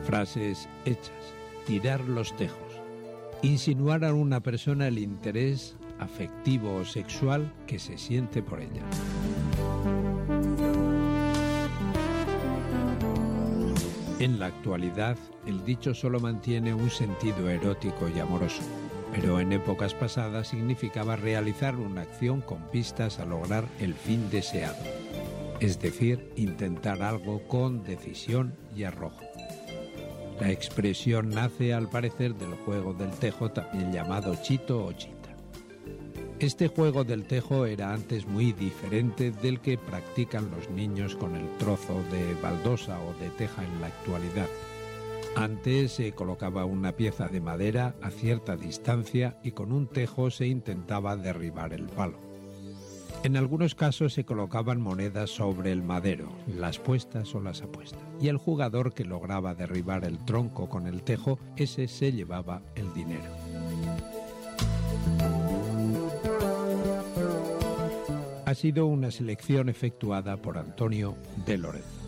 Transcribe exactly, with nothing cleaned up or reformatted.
Frases hechas. Tirar los tejos. Insinuar a una persona el interés afectivo o sexual que se siente por ella. En la actualidad, el dicho solo mantiene un sentido erótico y amoroso, pero en épocas pasadas significaba realizar una acción con vistas a lograr el fin deseado, es decir, intentar algo con decisión y arrojo. La expresión nace al parecer del juego del tejo, también llamado chito o chita. Este juego del tejo era antes muy diferente del que practican los niños con el trozo de baldosa o de teja en la actualidad. Antes se colocaba una pieza de madera a cierta distancia y con un tejo se intentaba derribar el palo. En algunos casos se colocaban monedas sobre el madero, las puestas o las apuestas, y el jugador que lograba derribar el tronco con el tejo, ese se llevaba el dinero. Ha sido una selección efectuada por Antonio de Lorenzo.